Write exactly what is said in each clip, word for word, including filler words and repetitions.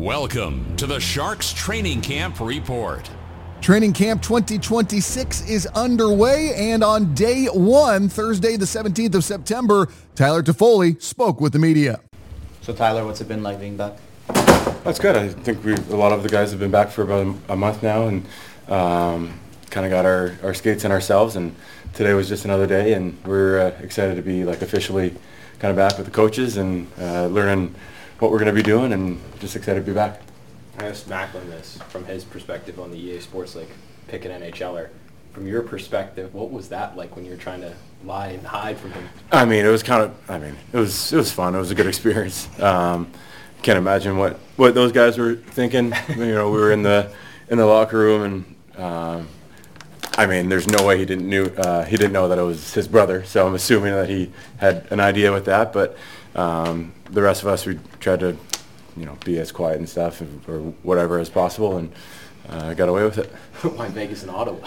Welcome to the Sharks Training Camp Report. Training Camp twenty twenty-six is underway, and on day one, Thursday the seventeenth of September, Tyler Toffoli spoke with the media. So Tyler, what's it been like being back? That's good. I think we a lot of the guys have been back for about a month now, and um, kind of got our, our skates in ourselves. And today was just another day, and we're uh, excited to be like officially kind of back with the coaches and uh, learning what we're going to be doing, and just excited to be back. I asked Macklin this from his perspective on the E A Sports League, pick an N H L er. From your perspective, what was that like when you were trying to lie and hide from him? I mean, it was kind of. I mean, it was it was fun. It was a good experience. Um, can't imagine what, what those guys were thinking. You know, we were in the in the locker room, and um, I mean, there's no way he didn't knew uh, he didn't know that it was his brother. So I'm assuming that he had an idea with that. But um, the rest of us, we tried to, you know, be as quiet and stuff or whatever as possible, and uh, got away with it. Why Vegas and Ottawa?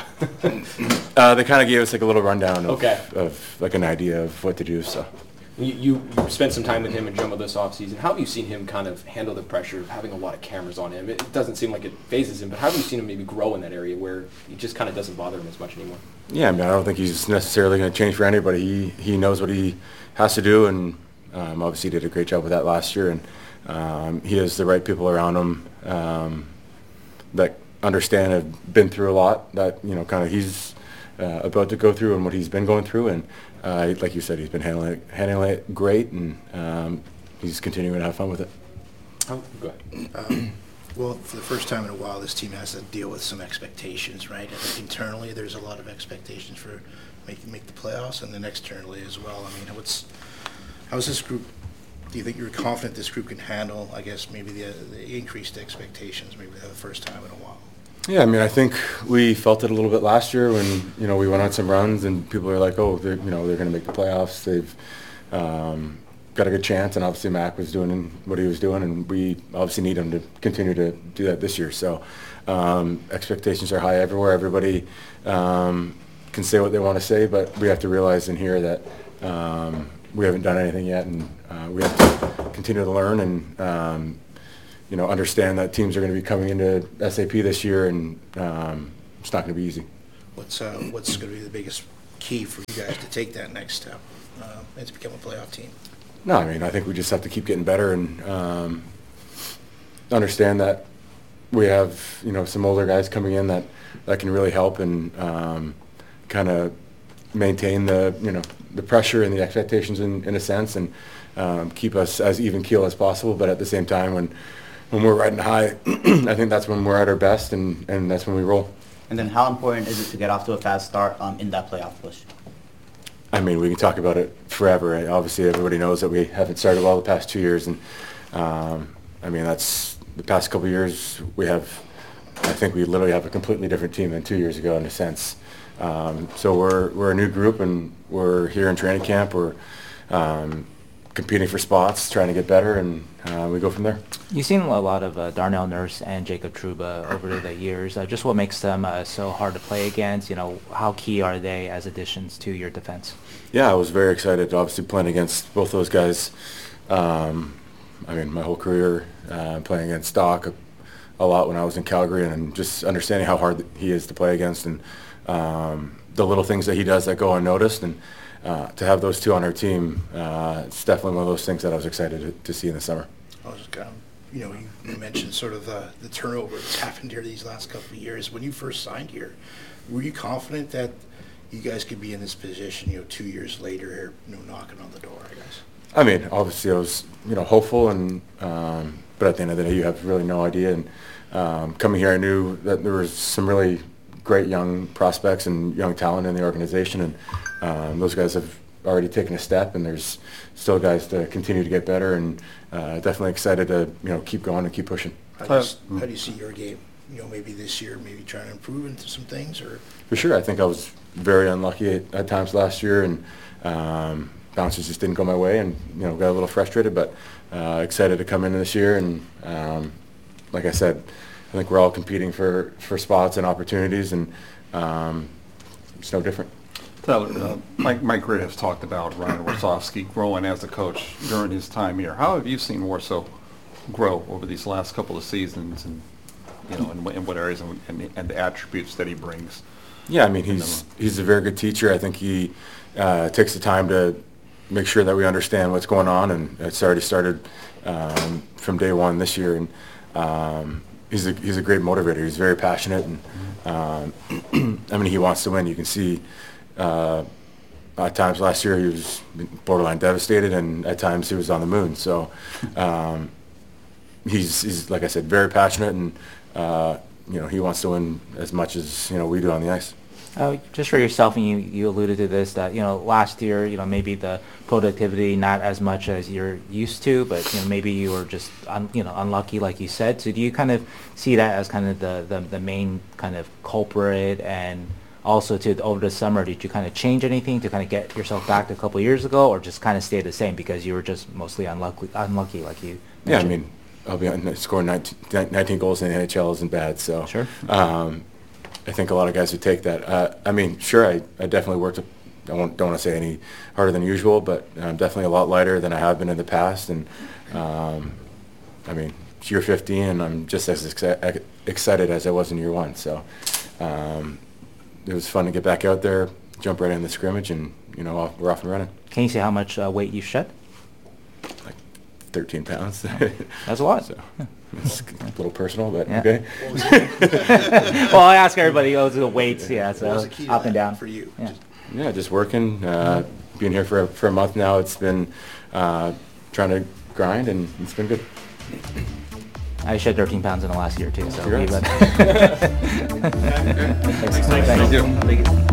uh, they kind of gave us like a little rundown of, okay. of like an idea of what to do. So you, you, you spent some time with him in Jumbo this offseason. How have you seen him kind of handle the pressure of having a lot of cameras on him? It doesn't seem like it phases him, but how have you seen him maybe grow in that area where it just kind of doesn't bother him as much anymore? Yeah, I mean, I don't think he's necessarily going to change for anybody. He he knows what he has to do, and um, obviously did a great job with that last year. And um, he has the right people around him um, that understand, have been through a lot that, you know, kind of he's uh, about to go through and what he's been going through. And uh, like you said, he's been handling it, handling it great, and um, he's continuing to have fun with it. Oh, go ahead. Um, well, for the first time in a while, this team has to deal with some expectations, right? I think internally there's a lot of expectations for making make the playoffs, and then externally as well. I mean, what's how's this group? Do you think you're confident this group can handle, I guess, maybe the, the increased expectations, maybe for the first time in a while? Yeah, I mean, I think we felt it a little bit last year when, you know, we went on some runs and people are like, oh, they're, you know, they're going to make the playoffs. They've um, got a good chance, and obviously Mac was doing what he was doing, and we obviously need him to continue to do that this year. So um, expectations are high everywhere. Everybody um, can say what they want to say, but we have to realize in here that um, we haven't done anything yet, and uh, we have to continue to learn and um, you know, understand that teams are going to be coming into S A P this year, and um, it's not going to be easy. What's uh, what's going to be the biggest key for you guys to take that next step uh, and to become a playoff team? No, I mean, I think we just have to keep getting better and um, understand that we have, you know, some older guys coming in that, that can really help and um, kind of maintain the, you know, the pressure and the expectations in, in a sense, and um, keep us as even keel as possible. But at the same time, when when we're riding high, I think that's when we're at our best, and, and that's when we roll. And then how important is it to get off to a fast start um, in that playoff push? I mean, we can talk about it forever. Right? Obviously, everybody knows that we haven't started well the past two years, and um, I mean, that's the past couple of years. We have, I think, we literally have a completely different team than two years ago in a sense. Um, so we're we're a new group, and we're here in training camp. We're um, competing for spots, trying to get better, and uh, we go from there. You've seen a lot of uh, Darnell Nurse and Jacob Trouba over the years. Uh, just what makes them uh, so hard to play against? You know, how key are they as additions to your defense? Yeah, I was very excited, obviously, playing against both those guys. Um, I mean, my whole career uh, playing against Doc a, a lot when I was in Calgary, and just understanding how hard he is to play against, and um, the little things that he does that go unnoticed. And uh, to have those two on our team, uh, it's definitely one of those things that I was excited to, to see in the summer. I was kind of, you know, you, you mentioned sort of the, the turnover that's happened here these last couple of years. When you first signed here, were you confident that you guys could be in this position, you know, two years later here, you know, knocking on the door, I guess? I mean, obviously I was, you know, hopeful, and um, but at the end of the day, you have really no idea. And um, coming here, I knew that there was some really great young prospects and young talent in the organization, and um, those guys have already taken a step, and there's still guys to continue to get better, and uh, definitely excited to, you know, keep going and keep pushing. How do, you, how do you see your game, you know, maybe this year, maybe trying to improve into some things? Or For sure. I think I was very unlucky at, at times last year, and um, bounces just didn't go my way, and, you know, got a little frustrated, but uh, excited to come in this year. And um, like I said, I think we're all competing for, for spots and opportunities, and um, it's no different. Tyler, uh, Mike, Mike Gray has talked about Ryan Warsofsky growing as a coach during his time here. How have you seen Warsaw grow over these last couple of seasons, and you know, in, what- in what areas and, and, and the attributes that he brings. Yeah, I mean, he's he's a very good teacher. I think he uh, takes the time to make sure that we understand what's going on, and it's already started um, from day one this year. And um, he's a he's a great motivator. He's very passionate, and um, I mean, he wants to win. You can see uh, at times last year he was borderline devastated, and at times he was on the moon. So um, he's he's like I said, very passionate, and uh, you know, he wants to win as much as, you know, we do on the ice. Uh, just for yourself, and you, you alluded to this, that, you know, last year, you know, maybe the productivity not as much as you're used to, but, you know, maybe you were just, un, you know, unlucky, like you said. So do you kind of see that as kind of the, the, the main kind of culprit? And also, to over the summer, did you kind of change anything to kind of get yourself back to a couple of years ago, or just kind of stay the same because you were just mostly unlucky, unlucky like you mentioned? Yeah, I mean, I'll be honest, scoring nineteen, nineteen goals in the N H L isn't bad. So Sure. um, I think a lot of guys would take that. Uh, I mean, sure, I, I definitely worked, I won't, don't want to say any harder than usual, but I'm definitely a lot lighter than I have been in the past. And um, I mean, it's year fifteen, and I'm just as exci- excited as I was in year one. So um, it was fun to get back out there, jump right in the scrimmage, and, you know, off, we're off and running. Can you say how much uh, weight you shed? Like thirteen pounds. That's a lot. So it's a little personal, but Yeah. okay. Well, I ask everybody, oh, the weights, yeah, What was so the key to up and that down. for you? Yeah. Yeah, just working. Uh, being here for a, for a month now, it's been uh, trying to grind, and it's been good. I shed thirteen pounds in the last year, too, so. Congrats. we- Thank Thank you. Thank you.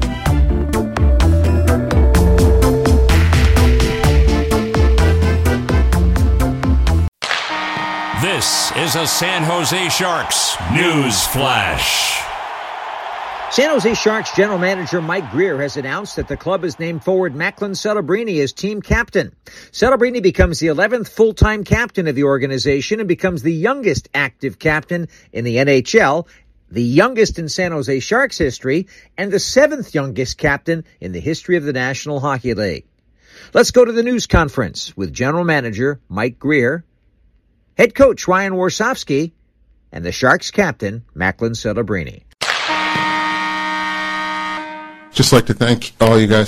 This is a San Jose Sharks news flash. San Jose Sharks general manager Mike Greer has announced that the club has named forward Macklin Celebrini as team captain. Celebrini becomes the eleventh full-time captain of the organization and becomes the youngest active captain in the N H L, the youngest in San Jose Sharks history, and the seventh youngest captain in the history of the National Hockey League. Let's go to the news conference with general manager Mike Greer, head coach Ryan Warsofsky, and the Sharks captain Macklin Celebrini. Just like to thank all you guys